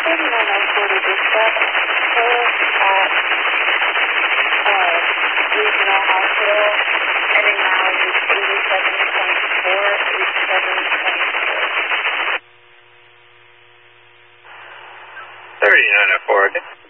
3904 to dispatch. At Regional Hospital. Heading now is 87.4, 87.4. 3904, okay.